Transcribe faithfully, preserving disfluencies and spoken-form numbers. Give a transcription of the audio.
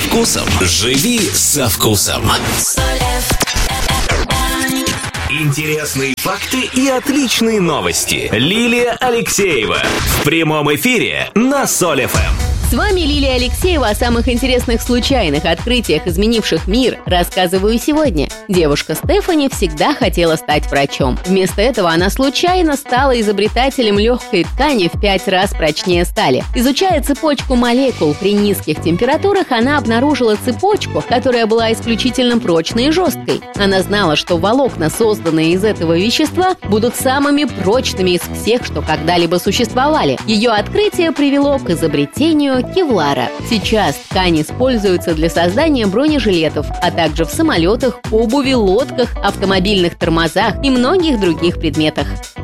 вкусом. Живи со вкусом. Интересные факты и отличные новости. Лилия Алексеева в прямом эфире на Соль эф эм. С вами Лилия Алексеева. О самых интересных случайных открытиях, изменивших мир, рассказываю сегодня. Девушка Стефани всегда хотела стать врачом. Вместо этого она случайно стала изобретателем легкой ткани в пять раз прочнее стали. Изучая цепочку молекул при низких температурах, она обнаружила цепочку, которая была исключительно прочной и жесткой. Она знала, что волокна, созданные из этого вещества, будут самыми прочными из всех, что когда-либо существовали. Ее открытие привело к изобретению кевлара. Сейчас ткань используется для создания бронежилетов, а также в самолетах, обуви, лодках, автомобильных тормозах и многих других предметах.